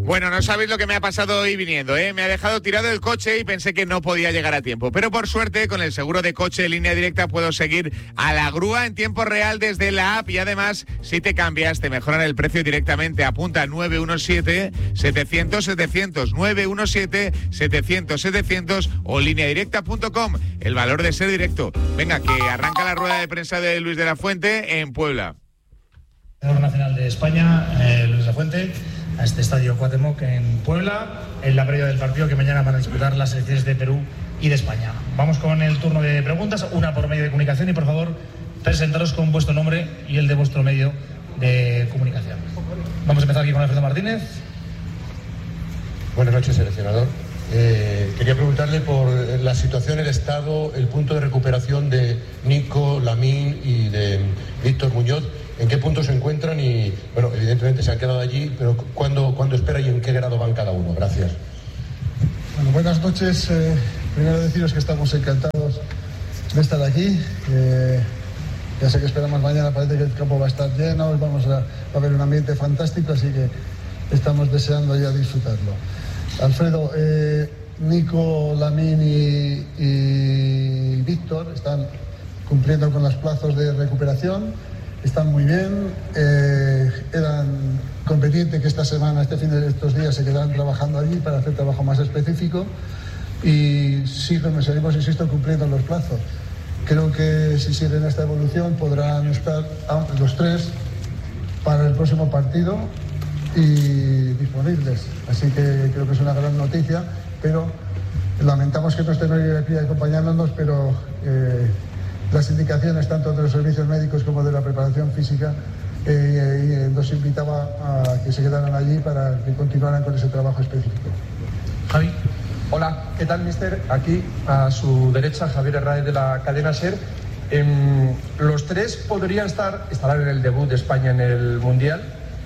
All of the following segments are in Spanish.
Bueno, no sabéis lo que me ha pasado hoy viniendo, ¿eh? Me ha dejado tirado el coche y pensé que no podía llegar a tiempo. Pero por suerte, con el seguro de coche de Línea Directa puedo seguir a la grúa en tiempo real desde la app y además, si te cambias, te mejoran el precio directamente. Apunta 917-700-700, 917-700-700 o lineadirecta.com. El valor de ser directo. Venga, que arranca la rueda de prensa de Luis de la Fuente en Puebla. El nacional de España, Luis de la Fuente, a este estadio Cuauhtémoc en Puebla, en la previa del partido que mañana van a disputar las selecciones de Perú y de España. Vamos con el turno de preguntas, una por medio de comunicación, y por favor, presentaros con vuestro nombre y el de vuestro medio de comunicación. Vamos a empezar aquí con Alfredo Martínez. Buenas noches, seleccionador. Quería preguntarle por la situación, el estado, el punto de recuperación de Nico, Lamine y de Víctor Muñoz. ¿En qué punto se encuentran? Y, bueno, evidentemente se han quedado allí, pero ¿cuándo espera y en qué grado van cada uno? Gracias. Bueno, buenas noches. Primero deciros que estamos encantados de estar aquí. Ya sé que esperamos mañana, parece que el campo va a estar lleno, va a haber un ambiente fantástico, así que estamos deseando ya disfrutarlo. Alfredo, Nico, Lamine y Víctor están cumpliendo con los plazos de recuperación. Están muy bien, eran conveniente que esta semana, estos días se quedaran trabajando allí para hacer trabajo más específico y seguimos, insisto, cumpliendo los plazos. Creo que si siguen esta evolución podrán estar los tres para el próximo partido y disponibles. Así que creo que es una gran noticia, pero lamentamos que no estén hoy aquí acompañándonos, pero las indicaciones tanto de los servicios médicos como de la preparación física nos invitaba a que se quedaran allí para que continuaran con ese trabajo específico. Javi. Hola, ¿qué tal, mister? Aquí a su derecha, Javier Herráez de la cadena SER. Los tres estarán en el debut de España en el Mundial.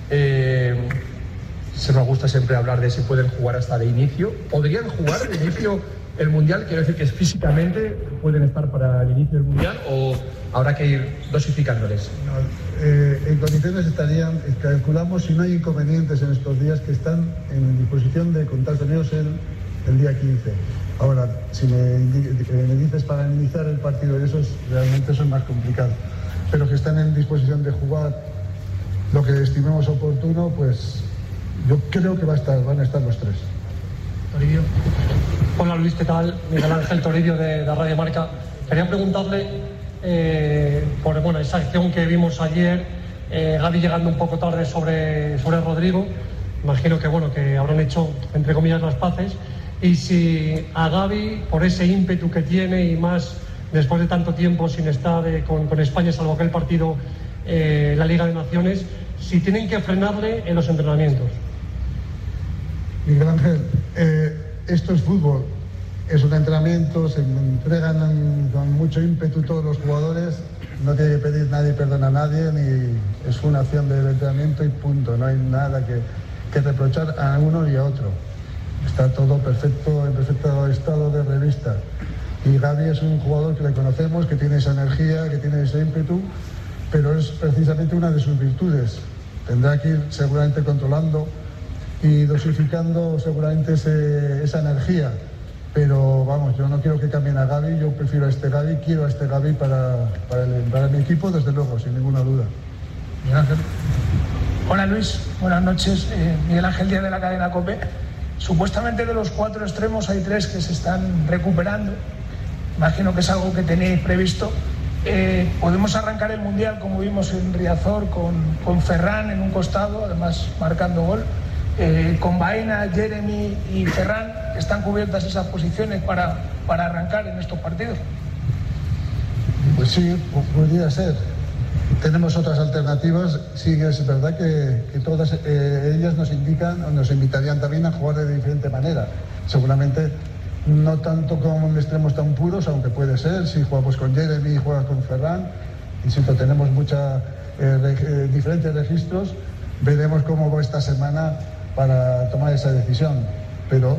Se nos gusta siempre hablar de si pueden jugar hasta de inicio. ¿Podrían jugar de inicio el Mundial? Quiero decir que físicamente pueden estar para el inicio del Mundial, o habrá que ir dosificándoles. En condiciones estarían, calculamos, si no hay inconvenientes en estos días, que están en disposición de contar con ellos el día 15. Ahora, si me dices para iniciar el partido, realmente eso es más complicado. Pero que están en disposición de jugar lo que estimemos oportuno, pues yo creo que van a estar los tres. Toribio. Hola Luis, ¿qué tal? Miguel Ángel Toribio de Radio Marca. Quería preguntarle por esa acción que vimos ayer, Gavi llegando un poco tarde sobre Rodrigo. Imagino que habrán hecho, entre comillas, las paces. Y si a Gavi, por ese ímpetu que tiene y más después de tanto tiempo sin estar con España, salvo aquel partido, la Liga de Naciones, si tienen que frenarle en los entrenamientos. Miguel Ángel, esto es fútbol, es un entrenamiento, se entregan con mucho ímpetu todos los jugadores, no tiene que pedir nadie perdón a nadie, ni es una acción del entrenamiento y punto, no hay nada que reprochar a uno y a otro. Está todo perfecto, en perfecto estado de revista. Y Gavi es un jugador que le conocemos, que tiene esa energía, que tiene ese ímpetu, pero es precisamente una de sus virtudes. Tendrá que ir seguramente controlando y dosificando seguramente esa energía. Pero vamos, yo no quiero que cambien a Gavi, yo prefiero a este Gavi, quiero a este Gavi para mi equipo, desde luego, sin ninguna duda. Miguel Ángel. Hola Luis, buenas noches. Miguel Ángel Díaz de la cadena COPE. Supuestamente de los 4 extremos hay 3 que se están recuperando. Imagino que es algo que tenéis previsto. Podemos arrancar el Mundial como vimos en Riazor con Ferran en un costado, además marcando gol. Con Baena, Jeremy y Ferran, ¿están cubiertas esas posiciones para arrancar en estos partidos? Pues sí, podría ser. Tenemos otras alternativas. Sí, es verdad que todas ellas nos indican o nos invitarían también a jugar de diferente manera. Seguramente no tanto como extremos tan puros, aunque puede ser. Si jugamos con Jeremy y juega con Ferran, insisto, tenemos diferentes registros. Veremos cómo va esta semana para tomar esa decisión. Pero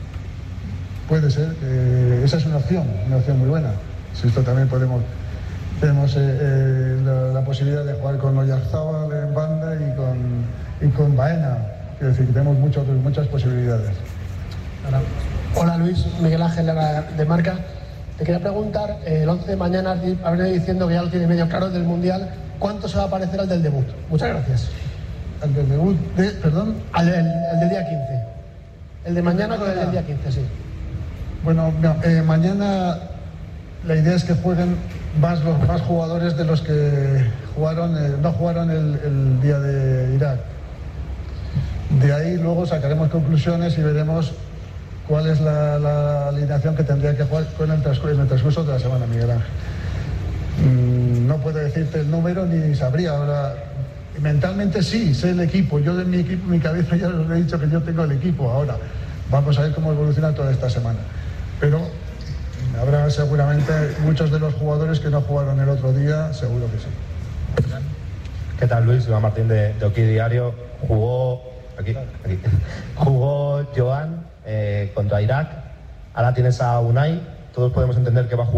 puede ser, esa es una opción muy buena. Insisto, también tenemos la posibilidad de jugar con Oyarzábal en banda y con Baena. quiero decir que tenemos muchas posibilidades. Hola Luis, Miguel Ángel de Marca. Te quería preguntar, el 11 de mañana has venido diciendo que ya lo tiene medio claro del Mundial. ¿Cuánto se va a parecer al del debut? Muchas gracias. ¿Al del debut perdón? Al del día 15. El de mañana con el del día 15, sí. Bueno, mañana la idea es que jueguen más jugadores de los que no jugaron el día de Irak. De ahí luego sacaremos conclusiones y veremos cuál es la alineación que tendría que jugar en el transcurso de la semana, Miguel Ángel. No puedo decirte el número ni sabría. Ahora, mentalmente sí, sé el equipo. Yo de mi equipo, mi cabeza ya os he dicho que yo tengo el equipo. Ahora, vamos a ver cómo evoluciona toda esta semana. Pero habrá seguramente muchos de los jugadores que no jugaron el otro día, seguro que sí. ¿Qué tal, Luis? Iván Martín de Oki Diario. Jugó Joan contra Irak. Ahora tienes a Unai. Todos podemos entender que va a jugar